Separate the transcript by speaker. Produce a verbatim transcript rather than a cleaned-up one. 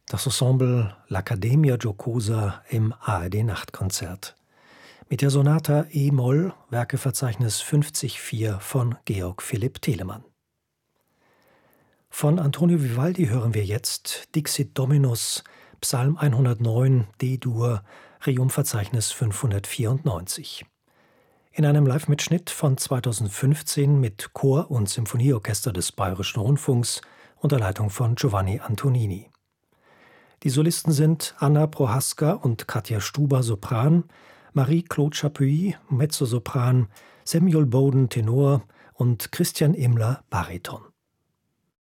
Speaker 1: Das Ensemble L'Accademia Giocosa im A R D-Nachtkonzert. Mit der Sonata e-Moll, Werkeverzeichnis fünfzig vier von Georg Philipp Telemann. Von Antonio Vivaldi hören wir jetzt Dixit Dominus, Psalm hundertneun, D-Dur, Requiem-Verzeichnis fünfhundertvierundneunzig. In einem Live-Mitschnitt von zweitausendfünfzehn mit Chor und Symphonieorchester des Bayerischen Rundfunks unter Leitung von Giovanni Antonini. Die Solisten sind Anna Prohaska und Katja Stuber, Sopran, Marie-Claude Chapuis, Mezzosopran, Samuel Bowden, Tenor und Christian Imler, Bariton.